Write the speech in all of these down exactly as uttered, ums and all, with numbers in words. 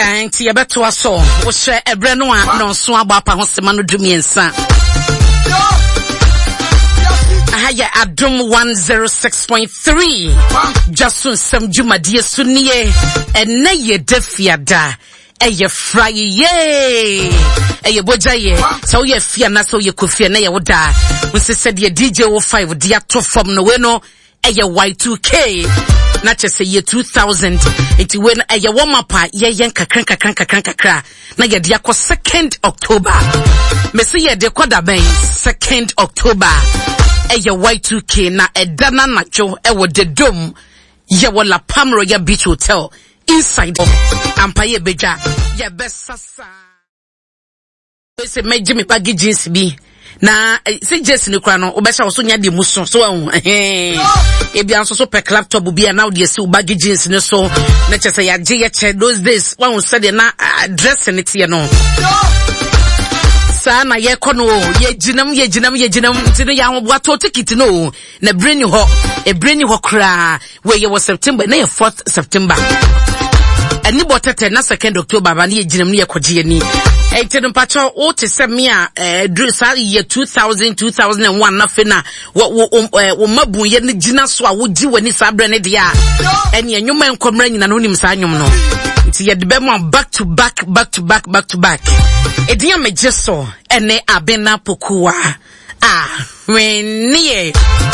And Tiabetua so, was share a brenoa, no swab up on Semano Dumiensa. Haya Adum one oh six point three. Just soon some Juma dear Sunye, and nay defia da. Eye fry ye. Eye bojaye. So ye fear na so ye kufia na ye woda. We said ye D J oh five dia to from no weno. Eye Y two K. Not just a year two thousand. It when a warm up, ye yanka cranka cranka cranka cra. Na ye dia second October. Messi ye de kwada ben second October. A Y two K na a dana nacho e wo de dom. Ye wala Palm Royal Beach Hotel inside Ampaye Beja. Ye best sasa. Say me Jimmy Baggy jeans be. Na say just no kra no obesha so nya de muso so ehun eh e bia so so per laptop bia na de see baggy jeans no so na che say ya je ye che those days one said na address ne tie no sa na ye kono ye ginam ye ginam ye ginam ti no ya ho boato ticket no na brain ho e brain ho kra we ye was September na ye fourth September ani botete na second October ba na ye ginam ne ye koje ani eighteen pacho o te se me a eh year two thousand two thousand one na fe na wo wo mabun ye ne gina so a wo gi wani sabre ne de a ene enwuma enkomra nyina no nim sa anwum no nti ye de be mo back to back back to back back to back ediya mejeso ene abena pokuwa ah wenie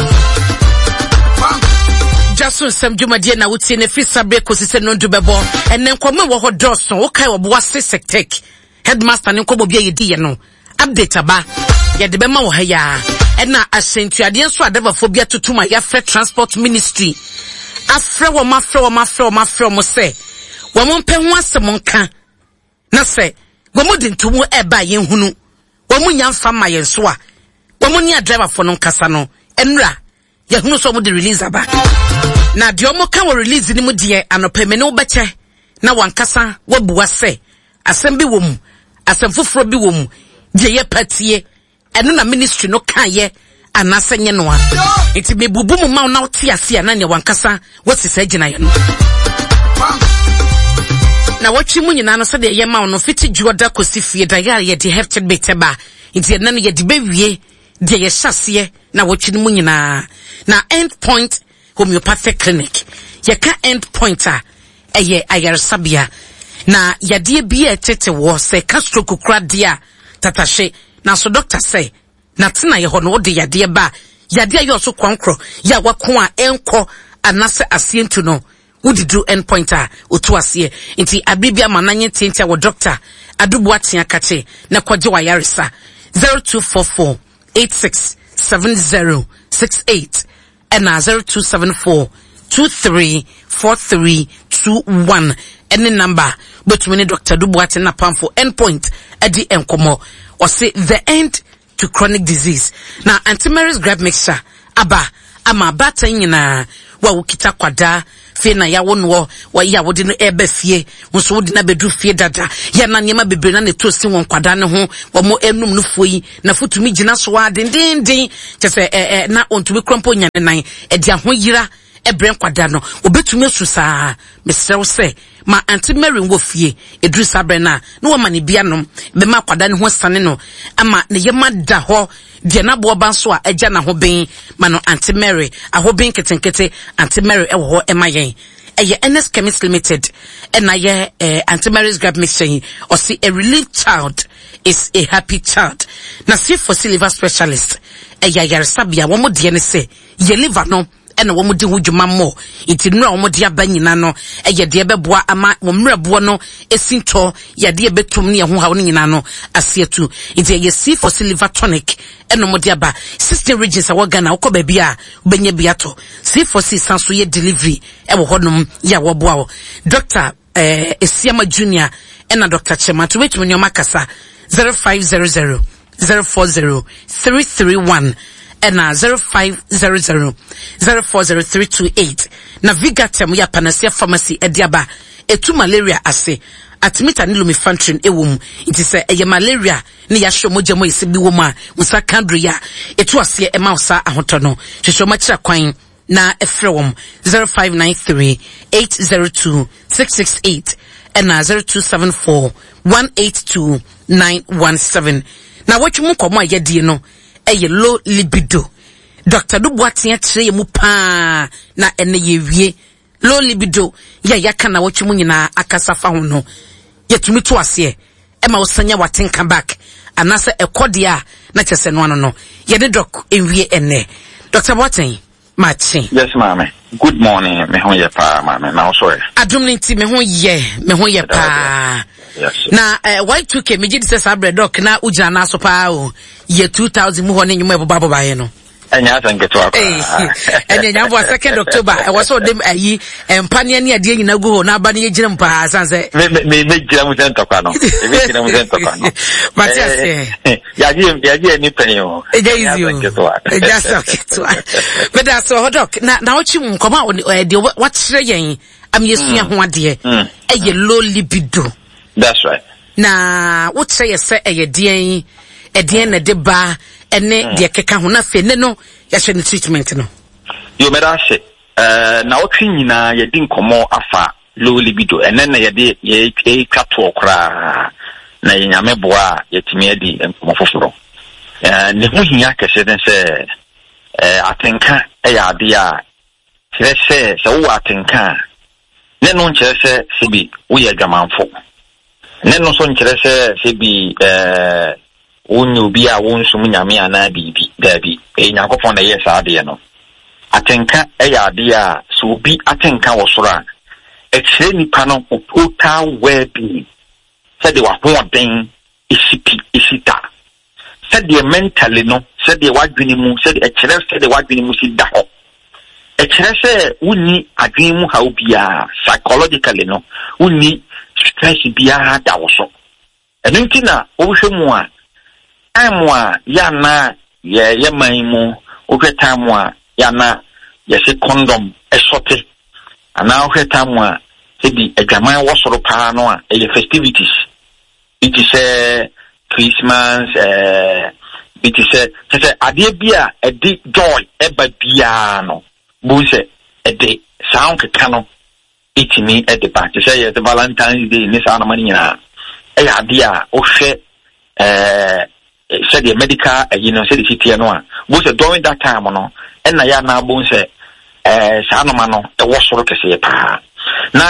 Jason Sam Jumadie na wuti ne fi sabre ko sise no ndubebo ene nkomo wo ho doso wo kai wo bo ase sectek headmaster ne nkobo bia yedi ye no update aba ye de be ma wo ha ya e na asentuade nso adaba phobia tutuma ya free transport ministry afre wo ma frɛ wo ma frɛ wo ma frɛ mo se wo mo pɛ ho asem nka na se wo mo de ntomu e ba ye hunu wo mo nya mfa ma ye so a wo mo nia driver for no nkasa no enra ye hunu so mo de release aba na de omo ka wo release ni mu de anopa me ne wo beche na wankasa wo buwa se asem bi wo mu asem foforo bi wo mu de ye patie eno na ministry no kan ye anase nye no a enti me bubu mu ma na wote ase na ne wankasa wosisa gina ye no na watchi mu nyina no se de ye ma no fiti juoda kosifie da ya ye de hefted beteba enti na ne ye de bewie de ye hyase na watchi mu nyina na end point homeopathic clinic ye ka end pointer eye ayarsabia na yadie bia tete wo se Castro kokra dia tatashe na so doctor say na tena ye ho no de yadie ba yadie yo so kwankro ya wako a enko anase asientu no wodi do end pointer otu ase nti abibia mananye tintia wo doctor adubu atia kache na kwaje wa yarisa zero two four four eight six seven zero six eight and zero two seven four two three four three two one any number but when Doctor Dubuati na pamfo endpoint edi enkomo or say the end to chronic disease na antimaris grab mixture aba ama bata nyina wa ukita kwada fe na ya wonwo wa ya wodi no ebe fie nso wodi na bedu fie dada ya na nyema bebre na ne tosi won kwada ne ho wo mo enum no foyi na futumi gina so wa den den den chese eh na ontumi krompo nya ne nan e dia ho yira ebren kwada no obetumi asusa mesrew se ma anti Mary wo fie edru sabre na no ma ne bia no be ma kwada ne ho sane no ama ne yema da ho de na bo ban so a agya na ho ben ma no anti Mary a ho ben ketenkete anti Mary e wo ho e ma yen eye N S Chemist Limited and na ye eh, anti Mary's grab mixture or see a relieved child is a happy child na see for liver specialist eye yarsabia wo mo de ne se ye liver no ena wo mudi hudwuma mo iti nura wo mudi abanyina no eye de beboa ama wo mrebo no esinto ye de betum ne ho ha wo nyina no asietu iti ye see for liver tonic ena mudi aba sister regions awo Ghana wo ba bia ubenya biato see for si sanso ye delivery e wo honum ya wo boa wo Doctor eh Esiama Junior ena Doctor Chema to which when your makasa zero five zero zero zero four zero three three one and na zero five zero zero zero four zero three two eight na Vigatem ya Panacea Pharmacy ediaba etu malaria ase atmita ni lumifantrin ewum iti se eye malaria ni ya shomo jemo ise bi wo ma musa kandru ya etu ase e ma usa ahoto no hwehwe ma kira kwan na efrewom zero five nine three eight zero two six six eight and zero two seven four one eight two nine one seven. Now what you mo komo ayedi no eye low libido. Doctor Duboatin tre mu pa na ene ye wie low libido ya yaka na what you mo nyina akasa fa ho no. Yetumi to ase e ma osanya watenka back anase ekodia na chese no ano no. Ye de doc enwie ene. Doctor Boatin Machi. Yes, ma'am. Good morning. Me ho ye pa, ma'am. Now sorry. Adumni ti me ho ye, me ho ye pa. Yes. Na eh Y two K me gidi se sabre doc na ujana na so pa o. Ye two thousand mu ho ne nyuma eboba boba ye no. Enya san geto akwa. Eh. Enya nyambo second October. E was so dem ayi empane ne ade nyina go ho na aba ne ye giram pa sanse. Me me me giram mu sen tokwa no. Me giram mu sen tokwa no. Matias eh. Ya ji ya ji ni pen yo. Eja easy o. Eja so keto. But that's so doc na na ochi mu nkoma o de what kire yen am yesua ho ade. E ye low libido. That's right. Na what say say e ye den e den na de ba ene de keka ho na fe ne no ya hwe ne treatment no. Yo me da se eh na otwi nyina ye di nkomo afa low libido ene na ye de ye twato okra na ye nyame boa ye timi adi nkomo foforo. Eh ne hu hinya kese den se eh atenka e ya ade a kire se se wo atenka ne no nkire se se bi wo ye gamanfo ne no so nkire se se bi eh wonyu bi a wonsum nyame ana bibi dabi e nyakopon na yes ade no atenka e ya ade a so bi atenka wo sora e kire nipa no total well-being said they were hoden isipi isita said they mentally no said they wadwini mu said e kire said they wadwini mu si da ho e kire se woni adwen mu ha obia psychologically no woni stress bia da wo so eno ntina wo hwe mu a amwa yana ye ye man mu wo hwe tamu a yana ye se condom e sote ana wo hwe tamu a se bi adwaman wo soro pa no a e festivities it is a Christmas eh it is a se ade bia e di joy e ba bia no bu se e de sound kano itimi e de ba se ye the Valentine's Day ni sa na mani nyina e ya ade a wo hwe eh said the medical you know said the city no a wo se during that time no e na ya na bu se eh sa no ma no e wo soro kese pa na